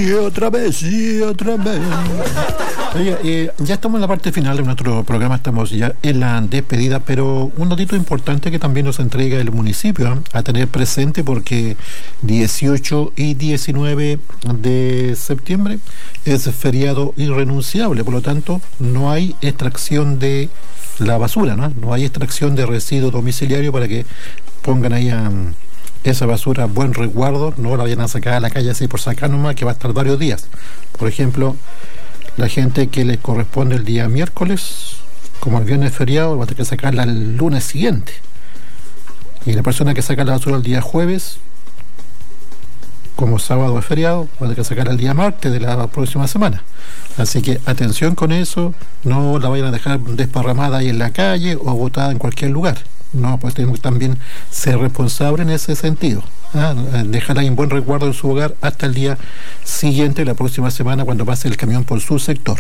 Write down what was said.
Y otra vez, y otra vez. Oye, ya estamos en la parte final de nuestro programa, estamos ya en la despedida, pero un datito importante que también nos entrega el municipio a tener presente, porque 18 y 19 de septiembre es feriado irrenunciable, por lo tanto no hay extracción de la basura, no hay extracción de residuos domiciliarios para que pongan ahí esa basura a buen resguardo, no la vayan a sacar a la calle así por sacar nomás, que va a estar varios días. Por ejemplo, la gente que les corresponde el día miércoles, como el viernes feriado, va a tener que sacarla el lunes siguiente. Y la persona que saca la basura el día jueves, como sábado es feriado, va a tener que sacarla el día martes de la próxima semana. Así que atención con eso, no la vayan a dejar desparramada ahí en la calle o botada en cualquier lugar. No, pues tenemos que también ser responsables en ese sentido. Dejarla en buen resguardo en su hogar hasta el día siguiente, la próxima semana, cuando pase el camión por su sector.